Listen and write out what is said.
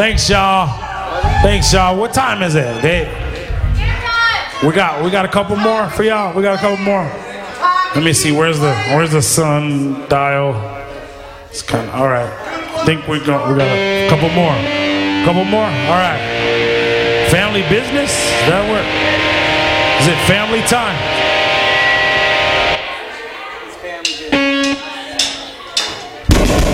Thanks, y'all. Thanks, y'all. What time is it? We got a couple more for y'all. We got a couple more. Let me see. Where's the sun dial? It's kind of all right. I think we got a couple more. Couple more. All right. Family business. Does that work? Is it family time?